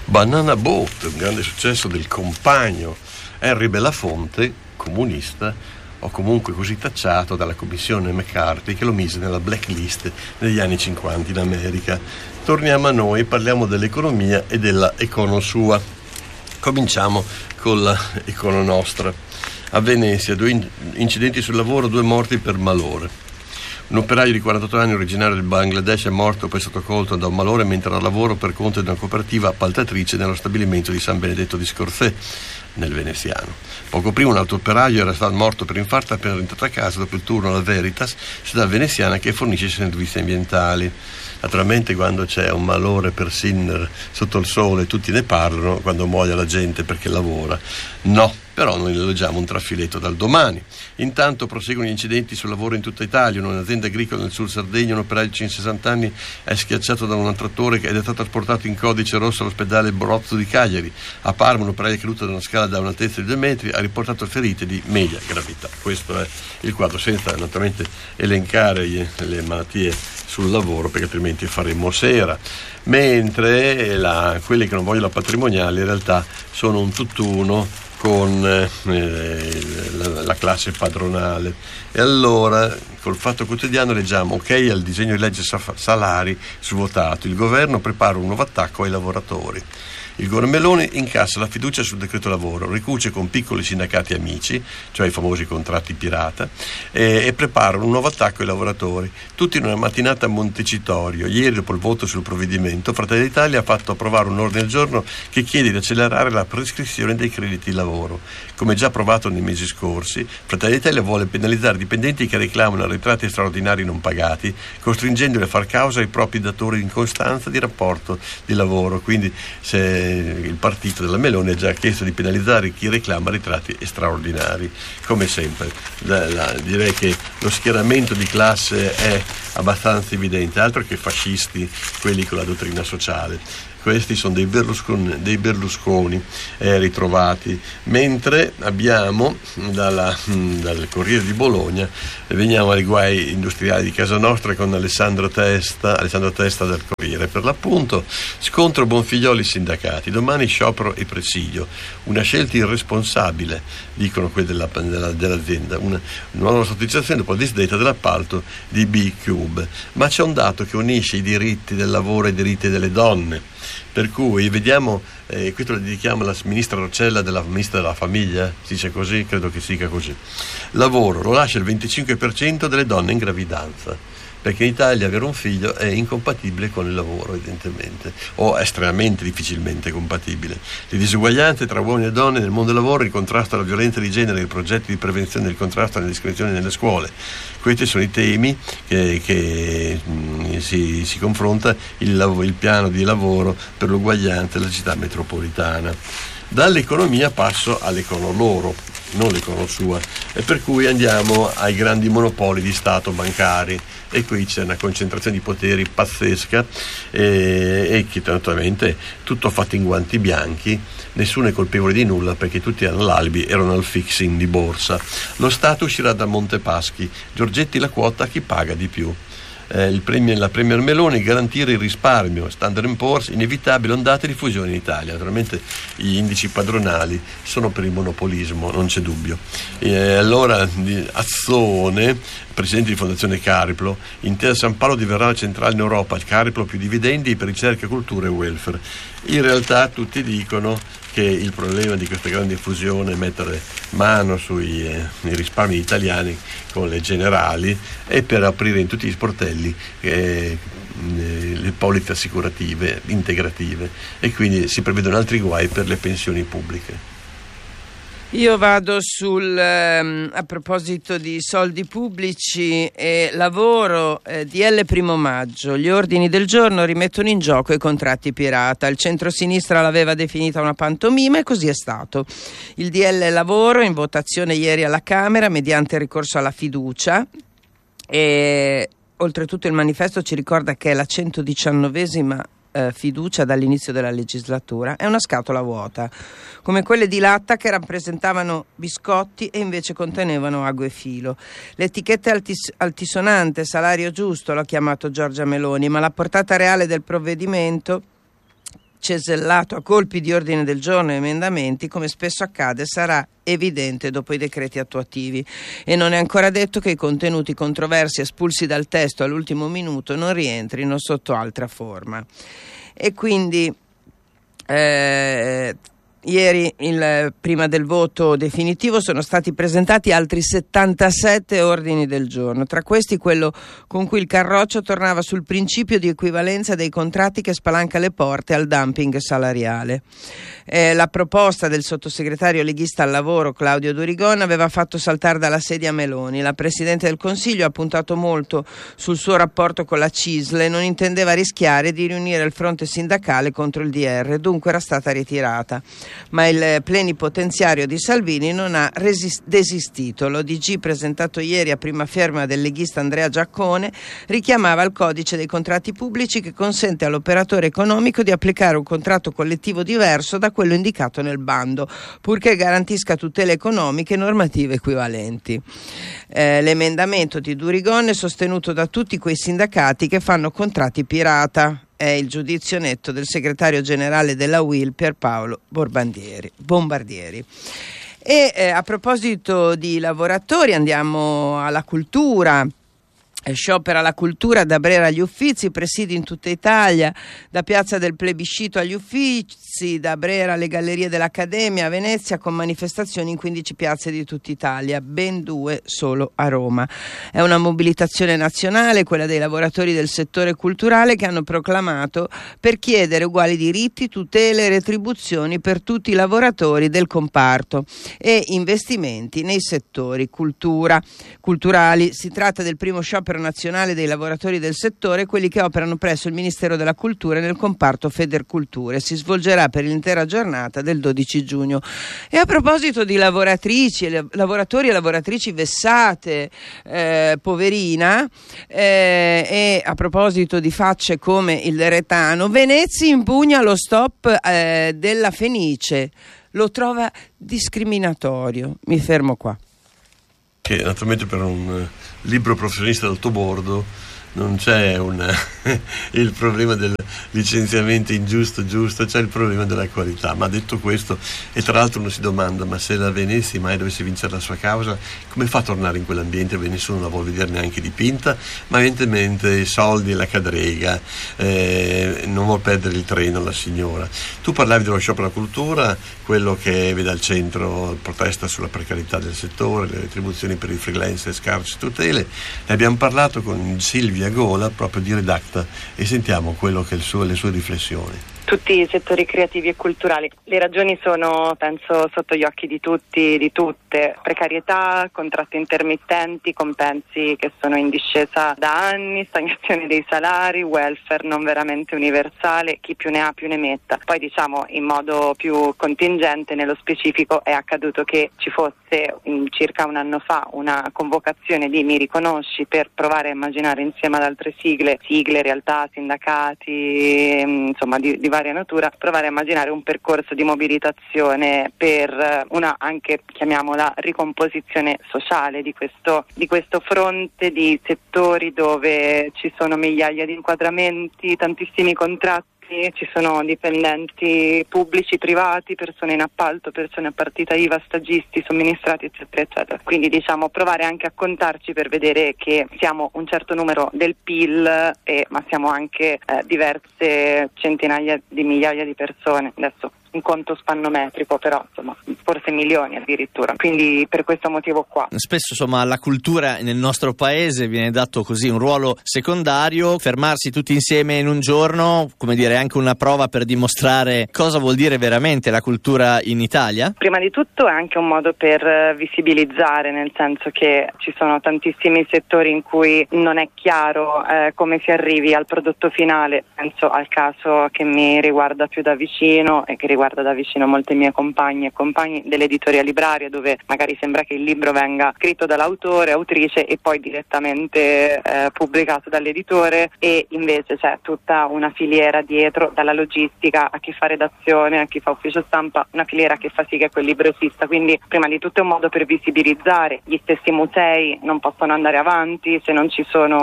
Banana Boat, un grande successo del compagno Henry Belafonte, comunista, o comunque così tacciato dalla commissione McCarthy, che lo mise nella blacklist negli anni 50 in America. Torniamo a noi, parliamo dell'economia e della econosua. Cominciamo con la econo nostra. A Venezia, 2 incidenti sul lavoro, 2 morti per malore. Un operaio di 48 anni originario del Bangladesh è morto poi stato colto da un malore mentre era a lavoro per conto di una cooperativa appaltatrice nello stabilimento di San Benedetto di Scorzè, nel veneziano. Poco prima un altro operaio era stato morto per infarto appena rientrato a casa dopo il turno alla Veritas, società veneziana che fornisce servizi ambientali. Naturalmente quando c'è un malore per Sinner sotto il sole tutti ne parlano, quando muoia la gente perché lavora. No, però noi elogiamo un trafiletto dal domani. Intanto proseguono gli incidenti sul lavoro in tutta Italia. In un'azienda agricola nel Sul Sardegna un operaio di 60 anni è schiacciato da un trattore ed è stato trasportato in codice rosso all'ospedale Borozzo di Cagliari. A Parma un operaio è caduto da una scala da un'altezza di 2 metri, ha riportato ferite di media gravità. Questo è il quadro, senza naturalmente elencare le malattie sul lavoro, perché altrimenti faremo sera. Mentre quelli che non vogliono la patrimoniale in realtà sono un tutt'uno con la classe padronale. E allora col Fatto Quotidiano leggiamo: ok al disegno di legge salari svuotato, il governo prepara un nuovo attacco ai lavoratori. Il governo Meloni incassa la fiducia sul decreto lavoro, ricuce con piccoli sindacati amici, cioè i famosi contratti pirata, e prepara un nuovo attacco ai lavoratori. Tutti in una mattinata a Montecitorio. Ieri, dopo il voto sul provvedimento, Fratelli d'Italia ha fatto approvare un ordine del giorno che chiede di accelerare la prescrizione dei crediti di lavoro. Come già approvato nei mesi scorsi, Fratelli d'Italia vuole penalizzare dipendenti che reclamano arretrati straordinari non pagati, costringendoli a far causa ai propri datori in costanza di rapporto di lavoro. Quindi se il partito della Meloni ha già chiesto di penalizzare chi reclama ritratti straordinari. Come sempre direi che lo schieramento di classe è abbastanza evidente, altro che fascisti quelli con la dottrina sociale. Questi sono dei Berlusconi ritrovati, mentre abbiamo dal Corriere di Bologna veniamo ai guai industriali di casa nostra con Alessandro Testa del Corriere. Per l'appunto, scontro Bonfiglioli sindacati, domani sciopero e presidio, una scelta irresponsabile, dicono quelli dell'azienda, una nuova sottoscrizione dopo la disdetta dell'appalto di B-Cube. Ma c'è un dato che unisce i diritti del lavoro ai diritti delle donne. Per cui vediamo, questo lo dedichiamo alla ministra Roccella, della ministra della famiglia, si dice così, credo che sia così. Lavoro, lo lascia il 25% delle donne in gravidanza, perché in Italia avere un figlio è incompatibile con il lavoro, evidentemente, o estremamente difficilmente compatibile. Le disuguaglianze tra uomini e donne nel mondo del lavoro, il contrasto alla violenza di genere, i progetti di prevenzione del contrasto alle discriminazioni nelle scuole. Questi sono i temi che si confronta il piano di lavoro per l'uguaglianza della città metropolitana. Dall'economia passo all'econo loro, non l'econo sua, e per cui andiamo ai grandi monopoli di Stato bancari, e qui c'è una concentrazione di poteri pazzesca e che naturalmente tutto fatto in guanti bianchi, nessuno è colpevole di nulla perché tutti all'albi erano al fixing di borsa. Lo Stato uscirà da Montepaschi, Giorgetti la quota a chi paga di più. La Premier Meloni, garantire il risparmio, Standard & Poor's, inevitabile ondate di fusione in Italia. Naturalmente gli indici padronali sono per il monopolismo, non c'è dubbio. Allora Azzone, presidente di Fondazione Cariplo, Intesa San Paolo diverrà la centrale in Europa, il Cariplo più dividendi per ricerca, cultura e welfare. In realtà tutti dicono che il problema di questa grande fusione è mettere mano sui risparmi italiani con le generali e per aprire in tutti gli sportelli le polizze assicurative integrative, e quindi si prevedono altri guai per le pensioni pubbliche. Io vado a proposito di soldi pubblici e lavoro, DL Primo Maggio, gli ordini del giorno rimettono in gioco i contratti pirata. Il centrosinistra l'aveva definita una pantomima e così è stato. Il DL Lavoro in votazione ieri alla Camera mediante il ricorso alla fiducia, e oltretutto il manifesto ci ricorda che è la 119esima fiducia dall'inizio della legislatura. È una scatola vuota, come quelle di latta che rappresentavano biscotti e invece contenevano ago e filo. L'etichetta altisonante, salario giusto, l'ha chiamato Giorgia Meloni, ma la portata reale del provvedimento cesellato a colpi di ordine del giorno e emendamenti, come spesso accade, sarà evidente dopo i decreti attuativi, e non è ancora detto che i contenuti controversi espulsi dal testo all'ultimo minuto non rientrino sotto altra forma. E quindi ieri, prima del voto definitivo, sono stati presentati altri 77 ordini del giorno, tra questi quello con cui il Carroccio tornava sul principio di equivalenza dei contratti che spalanca le porte al dumping salariale. La proposta del sottosegretario leghista al lavoro Claudio Durigon aveva fatto saltare dalla sedia Meloni. La Presidente del Consiglio ha puntato molto sul suo rapporto con la CISL e non intendeva rischiare di riunire il fronte sindacale contro il DR, dunque era stata ritirata. Ma il plenipotenziario di Salvini non ha desistito. L'ODG presentato ieri a prima firma del leghista Andrea Giaccone richiamava il codice dei contratti pubblici che consente all'operatore economico di applicare un contratto collettivo diverso da quello indicato nel bando, purché garantisca tutele economiche e normative equivalenti. L'emendamento di Durigon è sostenuto da tutti quei sindacati che fanno contratti pirata. È il giudizio netto del segretario generale della UIL Pierpaolo Bombardieri. E a proposito di lavoratori, andiamo alla cultura. Sciopera la cultura da Brera agli Uffizi, presidi in tutta Italia, da Piazza del Plebiscito agli Uffizi, da Brera alle Gallerie dell'Accademia a Venezia, con manifestazioni in 15 piazze di tutta Italia, ben 2 solo a Roma. È una mobilitazione nazionale, quella dei lavoratori del settore culturale, che hanno proclamato per chiedere uguali diritti, tutele e retribuzioni per tutti i lavoratori del comparto e investimenti nei settori culturali. Si tratta del primo sciopero nazionale dei lavoratori del settore, quelli che operano presso il Ministero della Cultura e nel comparto Federculture. Si svolgerà per l'intera giornata del 12 giugno. E a proposito di lavoratrici, lavoratori e lavoratrici vessate, poverina, e a proposito di facce come il Retano, Venezia impugna lo stop della Fenice, lo trova discriminatorio. Mi fermo qua. Che naturalmente per un libro professionista d'altobordo non c'è il problema del licenziamento ingiusto, c'è il problema della qualità. Ma detto questo, e tra l'altro uno si domanda, ma se la Venezia mai dovesse vincere la sua causa, come fa a tornare in quell'ambiente dove nessuno la vuole vedere neanche dipinta, ma evidentemente i soldi e la cadrega, non vuol perdere il treno la signora. Tu parlavi dello sciopero della cultura, quello che vede al centro protesta sulla precarietà del settore, le retribuzioni per i freelance e scarse tutele. Ne abbiamo parlato con Silvia Gola, proprio di Redacta, e sentiamo quello che le sue riflessioni. Tutti i settori creativi e culturali. Le ragioni sono, penso, sotto gli occhi di tutti, di tutte. Precarietà, contratti intermittenti, compensi che sono in discesa da anni, stagnazione dei salari, welfare non veramente universale, chi più ne ha più ne metta. Poi diciamo in modo più contingente, nello specifico, è accaduto che ci fosse circa un anno fa una convocazione di Mi Riconosci per provare a immaginare insieme ad altre sigle, realtà, sindacati, insomma di varia natura, provare a immaginare un percorso di mobilitazione per una, anche chiamiamola, ricomposizione sociale di questo fronte di settori dove ci sono migliaia di inquadramenti, tantissimi contratti. Ci sono dipendenti pubblici, privati, persone in appalto, persone a partita IVA, stagisti, somministrati, eccetera, eccetera. Quindi diciamo provare anche a contarci per vedere che siamo un certo numero del PIL, ma siamo anche diverse centinaia di migliaia di persone. Adesso un conto spannometrico, però insomma forse milioni addirittura, quindi per questo motivo qua. Spesso insomma alla cultura nel nostro paese viene dato così un ruolo secondario, fermarsi tutti insieme in un giorno, come dire, è anche una prova per dimostrare cosa vuol dire veramente la cultura in Italia? Prima di tutto è anche un modo per visibilizzare, nel senso che ci sono tantissimi settori in cui non è chiaro come si arrivi al prodotto finale. Penso al caso che mi riguarda più da vicino e che riguarda da vicino molte mie compagne e compagni dell'editoria libraria, dove magari sembra che il libro venga scritto dall'autore, autrice e poi direttamente pubblicato dall'editore, e invece c'è tutta una filiera dietro, dalla logistica a chi fa redazione, a chi fa ufficio stampa, una filiera che fa sì che quel libro esista. Quindi prima di tutto è un modo per visibilizzare. Gli stessi musei non possono andare avanti se non ci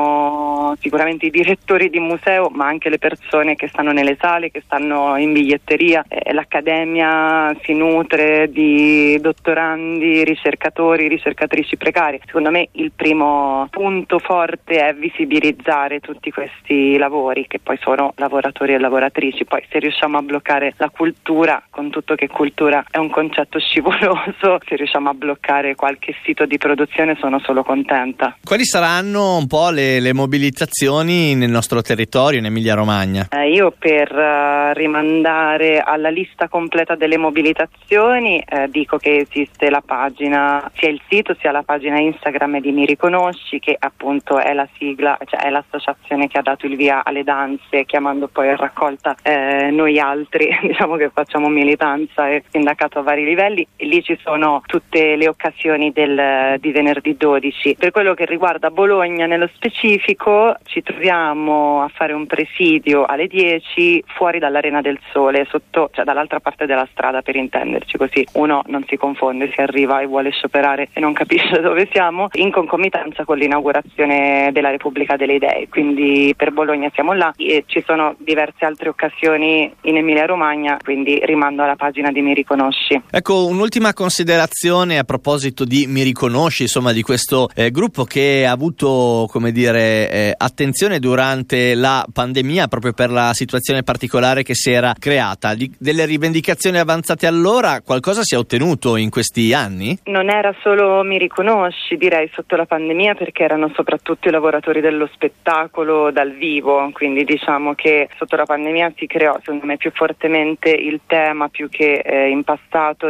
sono sicuramente i direttori di museo, ma anche le persone che stanno nelle sale, che stanno in biglietteria. L'accademia si nutre di dottorandi, ricercatori, ricercatrici precari. Secondo me il primo punto forte è visibilizzare tutti questi lavori, che poi sono lavoratori e lavoratrici. Poi se riusciamo a bloccare la cultura, con tutto che cultura è un concetto scivoloso, se riusciamo a bloccare qualche sito di produzione sono solo contenta. Quali saranno un po' le mobilitazioni nel nostro territorio, in Emilia-Romagna? Io per rimandare alla lista completa delle mobilitazioni dico che esiste la pagina, sia il sito sia la pagina Instagram di Mi Riconosci, che appunto è la sigla, cioè è l'associazione che ha dato il via alle danze, chiamando poi in raccolta noi altri, diciamo che facciamo militanza e sindacato a vari livelli, e lì ci sono tutte le occasioni di venerdì 12. Per quello che riguarda Bologna nello specifico, ci troviamo a fare un presidio alle 10 fuori dall'Arena del Sole, cioè dall'altra parte della strada, per intenderci, così uno non si confonde, si arriva e vuole scioperare e non capisce dove siamo, in concomitanza con l'inaugurazione della Repubblica delle Idee. Quindi per Bologna siamo là, e ci sono diverse altre occasioni in Emilia-Romagna, quindi rimando alla pagina di Mi Riconosci. Ecco, un'ultima considerazione a proposito di Mi Riconosci, insomma, di questo gruppo che ha avuto, come dire, attenzione durante la pandemia, proprio per la situazione particolare che si era creata. Delle rivendicazioni avanzate allora, qualcosa si è ottenuto in questi anni? Non era solo Mi Riconosci, direi, sotto la pandemia, perché erano soprattutto i lavoratori dello spettacolo dal vivo, quindi diciamo che sotto la pandemia si creò, secondo me, più fortemente il tema, più che in passato,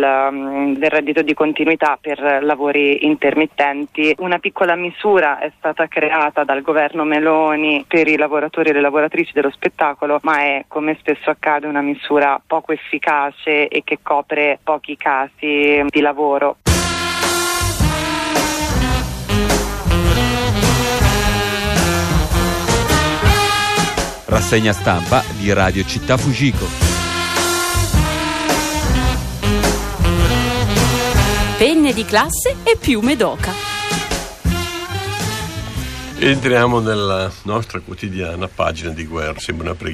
del reddito di continuità per lavori intermittenti. Una piccola misura è stata creata dal governo Meloni per i lavoratori e le lavoratrici dello spettacolo, ma è, come spesso accade, una misura poco efficace e che copre pochi casi di lavoro. Rassegna stampa di Radio Città Fugico. Penne di classe e piume d'oca. Entriamo nella nostra quotidiana pagina di guerra, sembra una preghiera.